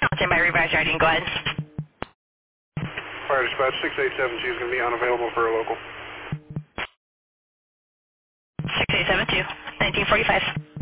I'll stand by revised writing. Go ahead. Fire dispatch 6872 is going to be unavailable for a local. 6872, 1945.